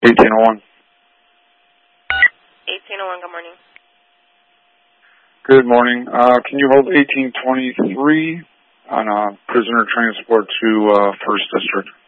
1801. 1801, good morning. Good morning. Can you hold 1823 on prisoner transport to 1st District?